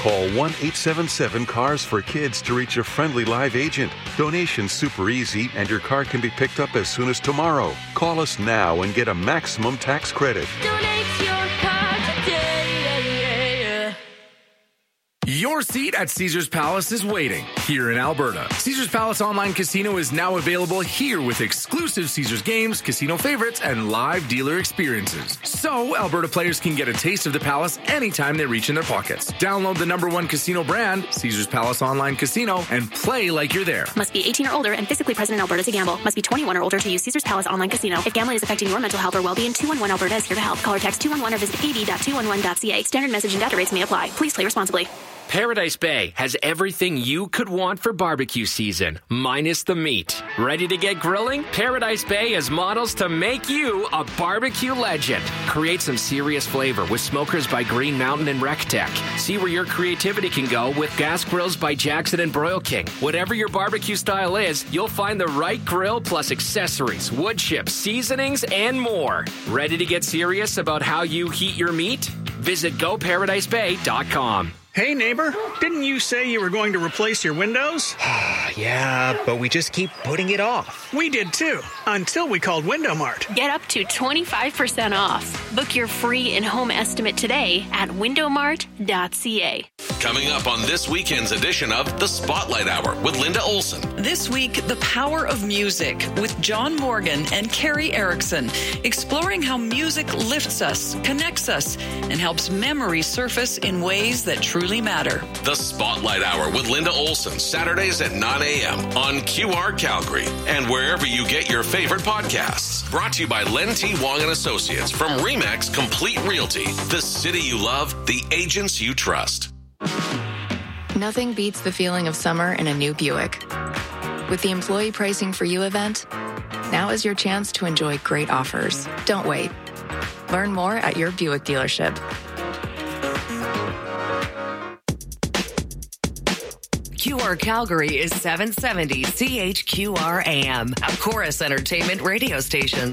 Call 1-877-CARS for Kids to reach a friendly live agent. Donation's super easy, and your car can be picked up as soon as tomorrow. Call us now and get a maximum tax credit. Donate your car today. Your seat at Caesars Palace is waiting here in Alberta. Caesars Palace Online Casino is now available here with exclusive Caesars games, casino favorites, and live dealer experiences. So Alberta players can get a taste of the Palace anytime they reach in their pockets. Download the #1 casino brand, Caesars Palace Online Casino, and play like you're there. Must be 18 or older and physically present in Alberta to gamble. Must be 21 or older to use Caesars Palace Online Casino. If gambling is affecting your mental health or well-being, 211 Alberta is here to help. Call or text 211 or visit ab.211.ca. Standard message and data rates may apply. Please play responsibly. Paradise Bay has everything you could want for barbecue season, minus the meat. Ready to get grilling? Paradise Bay has models to make you a barbecue legend. Create some serious flavor with smokers by Green Mountain and RecTech. See where your creativity can go with gas grills by Jackson and Broil King. Whatever your barbecue style is, you'll find the right grill plus accessories, wood chips, seasonings, and more. Ready to get serious about how you heat your meat? Visit GoParadiseBay.com. Hey, neighbor, didn't you say you were going to replace your windows? Yeah, but we just keep putting it off. We did too, until we called Window Mart. Get up to 25% off. Book your free in-home estimate today at windowmart.ca. Coming up on this weekend's edition of The Spotlight Hour with Linda Olson. This week, The Power of Music with John Morgan and Carrie Erickson, exploring how music lifts us, connects us, and helps memory surface in ways that truly matter. The Spotlight Hour with Linda Olson, Saturdays at 9 a.m. on QR Calgary and wherever you get your favorite podcasts. Brought to you by Len T. Wong and Associates from Remax Complete Realty. The city you love, the agents you trust. Nothing beats the feeling of summer in a new Buick. With the Employee Pricing for You event, now is your chance to enjoy great offers. Don't wait. Learn more at your Buick dealership. QR Calgary is 770 CHQR AM, a Chorus Entertainment radio station.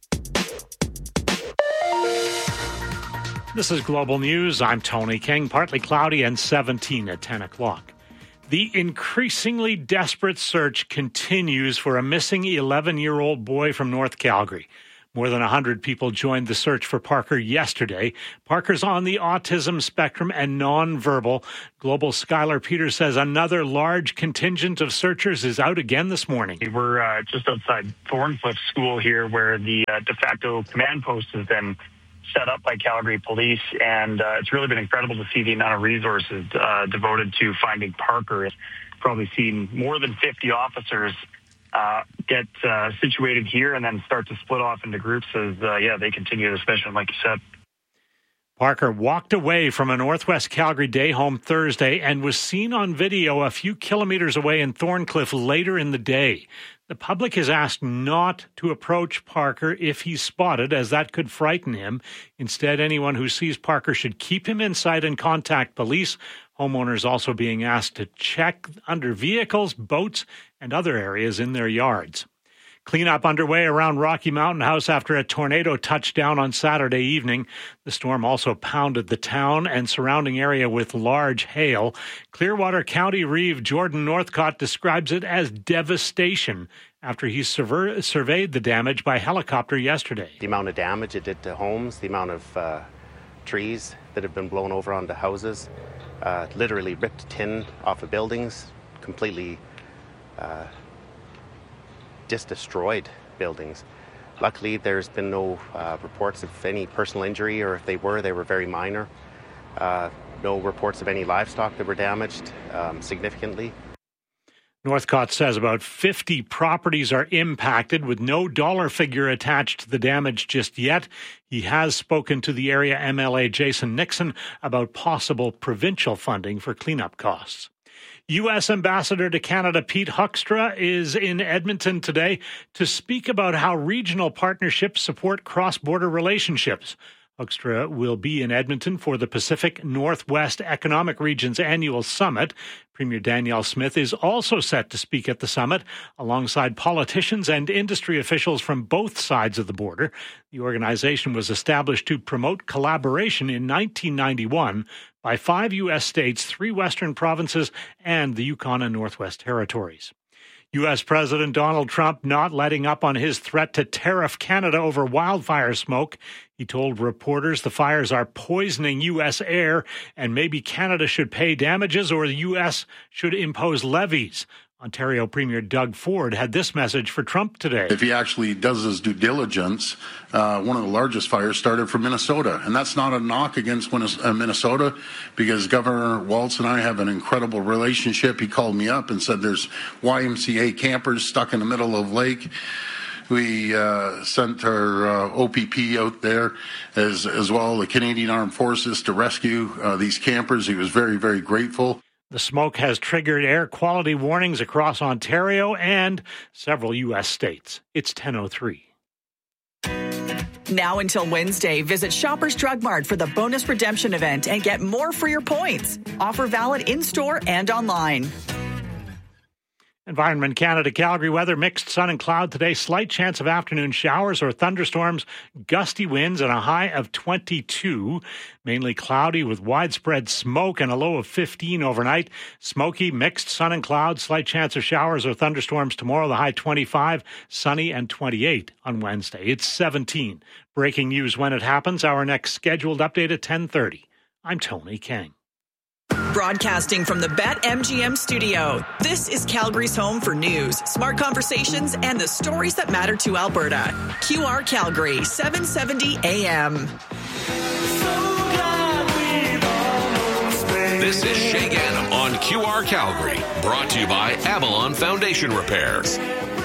This is Global News. I'm Tony King. Partly cloudy and 17 at 10 o'clock. The increasingly desperate search continues for a missing 11-year-old boy from North Calgary. More than 100 people joined the search for Parker yesterday. Parker's on the autism spectrum and nonverbal. Global Skylar Peters says another large contingent of searchers is out again this morning. We're just outside Thorncliffe School here, where the de facto command post has been set up by Calgary Police, and it's really been incredible to see the amount of resources devoted to finding Parker. It's probably seen more than 50 officers get situated here and then start to split off into groups as, they continue this mission, like you said. Parker walked away from a Northwest Calgary day home Thursday and was seen on video a few kilometers away in Thorncliffe later in the day. The public is asked not to approach Parker if he's spotted, as that could frighten him. Instead, anyone who sees Parker should keep him in sight and contact police. Homeowners also being asked to check under vehicles, boats, and other areas in their yards. Cleanup underway around Rocky Mountain House after a tornado touched down on Saturday evening. The storm also pounded the town and surrounding area with large hail. Clearwater County Reeve Jordan Northcott describes it as devastation after he surveyed the damage by helicopter yesterday. The amount of damage it did to homes, the amount of trees that have been blown over onto houses, literally ripped tin off of buildings, completely just destroyed buildings. Luckily, there's been no reports of any personal injury, or if they were very minor. No reports of any livestock that were damaged significantly. Northcott says about 50 properties are impacted with no dollar figure attached to the damage just yet. He has spoken to the area MLA Jason Nixon about possible provincial funding for cleanup costs. U.S. Ambassador to Canada Pete Hoekstra is in Edmonton today to speak about how regional partnerships support cross-border relationships. Hoekstra will be in Edmonton for the Pacific Northwest Economic Region's annual summit. Premier Danielle Smith is also set to speak at the summit alongside politicians and industry officials from both sides of the border. The organization was established to promote collaboration in 1991 by 5 U.S. states, 3 western provinces, and the Yukon and Northwest Territories. U.S. President Donald Trump not letting up on his threat to tariff Canada over wildfire smoke. He told reporters the fires are poisoning U.S. air and maybe Canada should pay damages or the U.S. should impose levies. Ontario Premier Doug Ford had this message for Trump today. If he actually does his due diligence, one of the largest fires started from Minnesota. And that's not a knock against Minnesota, because Governor Walz and I have an incredible relationship. He called me up and said there's YMCA campers stuck in the middle of lake. We sent our OPP out there as well, the Canadian Armed Forces, to rescue these campers. He was very, very grateful. The smoke has triggered air quality warnings across Ontario and several U.S. states. It's 10:03. Now until Wednesday, visit Shoppers Drug Mart for the bonus redemption event and get more for your points. Offer valid in-store and online. Environment Canada Calgary weather, mixed sun and cloud today. Slight chance of afternoon showers or thunderstorms, gusty winds and a high of 22. Mainly cloudy with widespread smoke and a low of 15 overnight. Smoky, mixed sun and cloud, slight chance of showers or thunderstorms tomorrow. The high 25, sunny and 28 on Wednesday. It's 17. Breaking news when it happens. Our next scheduled update at 10:30. I'm Tony Kang. Broadcasting from the BetMGM studio, this is Calgary's home for news, smart conversations, and the stories that matter to Alberta. QR Calgary, 770 AM. This is Shay Ganem on QR Calgary, brought to you by Avalon Foundation Repairs.